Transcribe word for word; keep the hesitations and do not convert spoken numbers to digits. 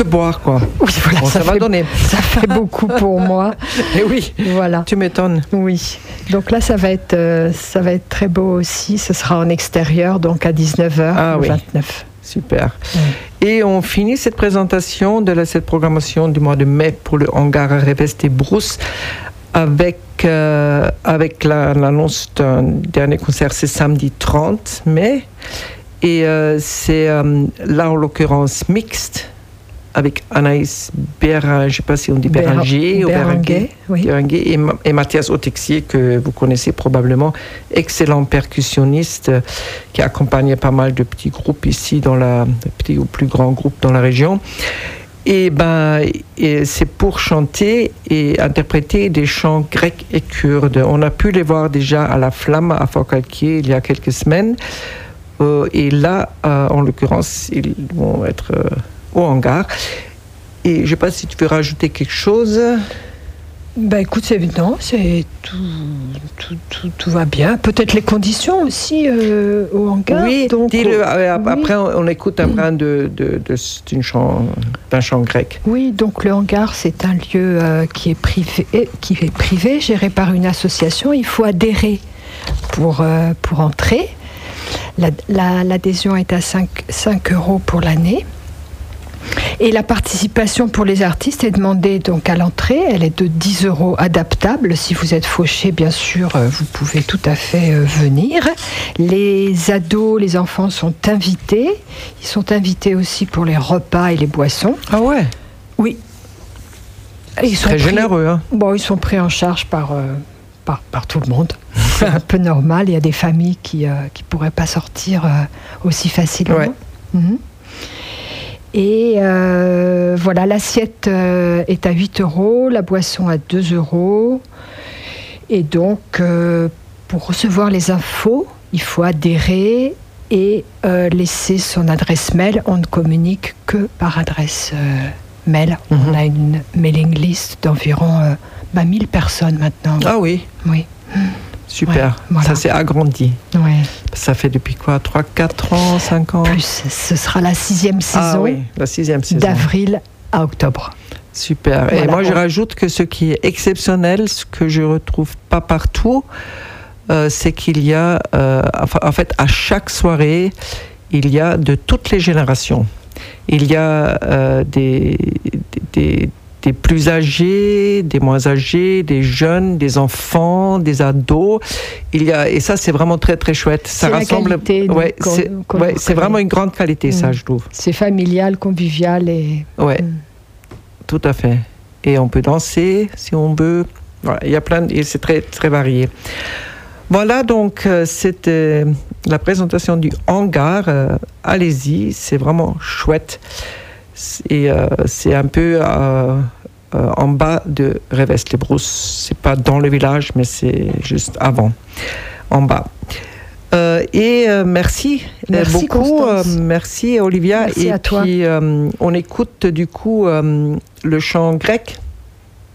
boire, quoi. Oui, voilà, bon, ça, ça va fait, donner. Ça fait beaucoup pour moi. Et oui, voilà. Tu m'étonnes. Oui. Donc là, ça va être, euh, ça va être très beau aussi. Ce sera en extérieur, donc à dix-neuf heures, ah, le oui. vingt-neuf. Super. Oui. Et on finit cette présentation de la, cette programmation du mois de mai pour le hangar à Revest des Brousses avec, euh, avec la, l'annonce d'un dernier concert, c'est samedi trente mai. Et euh, c'est euh, là, en l'occurrence, mixte avec Anaïs Béranger, je ne sais pas si on dit Béranger ou Béranger, oui. Béranger et, et Mathias Otexier, que vous connaissez probablement, excellent percussionniste euh, qui accompagnait pas mal de petits groupes ici, dans la, petits ou plus grands groupes dans la région. Et, ben, et c'est pour chanter et interpréter des chants grecs et kurdes. On a pu les voir déjà à la Flamme à Forcalquier il y a quelques semaines. Euh, et là, euh, en l'occurrence, ils vont être euh, au hangar. Et je ne sais pas si tu veux rajouter quelque chose. Ben écoute, c'est non, c'est tout, tout, tout, tout va bien. Peut-être les conditions aussi euh, au hangar. Oui, donc, dis-le. euh, Après, oui. on, on écoute un brin de, de, de, d'une chant, d'un chant grec. Oui, donc le hangar, c'est un lieu euh, qui est privé, qui est privé, géré par une association. Il faut adhérer pour euh, pour entrer. La, la, l'adhésion est à cinq euros pour l'année. Et la participation pour les artistes est demandée donc à l'entrée. Elle est de dix euros adaptable. Si vous êtes fauché, bien sûr, vous pouvez tout à fait venir. Les ados, les enfants sont invités. Ils sont invités aussi pour les repas et les boissons. Ah ouais? Oui. Ils sont très pris, généreux. Hein. Bon, ils sont pris en charge par... Euh, Par, par tout le monde. C'est un peu normal. Il y a des familles qui ne euh, pourraient pas sortir euh, aussi facilement. Ouais. Mm-hmm. Et euh, voilà, l'assiette euh, est à huit euros, la boisson à deux euros. Et donc, euh, pour recevoir les infos, il faut adhérer et euh, laisser son adresse mail. On ne communique que par adresse euh, mail. Mm-hmm. On a une mailing list d'environ... Euh, Bah, mille personnes maintenant. Ah oui. Oui. Super. Ouais, voilà. Ça s'est agrandi. Oui. Ça fait depuis quoi? trois, quatre ans, cinq ans? Plus. Ce sera la sixième saison. Ah oui, la sixième saison. D'avril à octobre. Super. Voilà. Et moi, je rajoute que ce qui est exceptionnel, ce que je ne retrouve pas partout, euh, c'est qu'il y a, euh, en fait, à chaque soirée, il y a de toutes les générations. Il y a euh, des... des des plus âgés, des moins âgés, des jeunes, des enfants, des ados. Il y a, et ça, c'est vraiment très, très chouette. Ça c'est rassemble. La qualité, ouais, qu'on, c'est, qu'on ouais, c'est vraiment une grande qualité, mmh. ça, je trouve. C'est familial, convivial et. Ouais, mmh. tout à fait. Et on peut danser si on veut. Voilà, il y a plein, de, et c'est très, très varié. Voilà, donc, euh, c'était la présentation du hangar. Euh, allez-y, c'est vraiment chouette. Et euh, c'est un peu euh, euh, en bas de Revest-les-Brousses. C'est pas dans le village, mais c'est juste avant, en bas. Euh, et euh, merci, merci beaucoup. Euh, merci Olivia. Merci et à toi. puis euh, on écoute du coup euh, le chant grec.